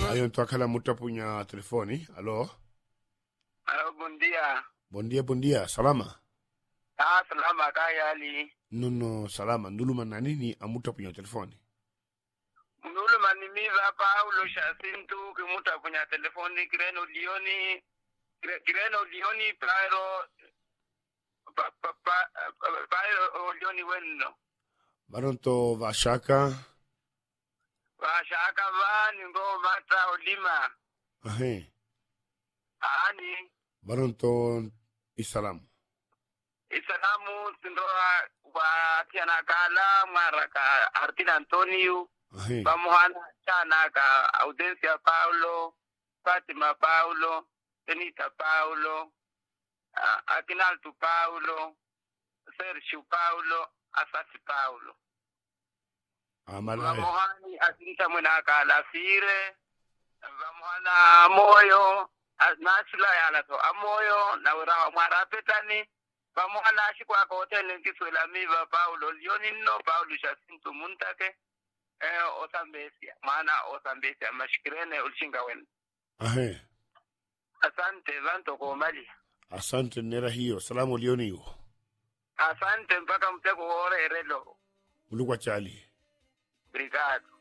Ayon to akala mutapunya telefoni. Alo. Bom dia. Bon dia. Salama. Salama kaya Ali. Nuno salama. Nduluma na nini amutapunya telefoni? Nduluma ni miva Paulo Shasintu kimutapunya telefoni Kireno Lioni Pairo Lioni wenno. Baronto Vashaka. Vashaka vani ngo mata olima. Ahe. Ani. Baronto Isalamu sindoa wa tiana kala maraka Artina Antonio. Ahe. Pamuhana chana ka Audencia Paulo, Fatima Paulo, Benita Paulo, Akinaltu Paulo, Sergio Paulo, Asasi Paulo. Amala. Pamuhani akinta mwena kala Fire, pamuhana moyo nasula yala to amoyo na urawa marapetani pamuhana ashikwa kwa hoteli kiswela miva Paulo Lioni no Paulo Shasintu Muntake Osambesia maana Osambesia mashikirene ulishinga wenu. Ahe. Asante vanto kwa mali. Asante nera hiyo. Salamu Lioni hiyo. Asante mpaka mteko ore relo. Ulikuwa chali. Obrigado.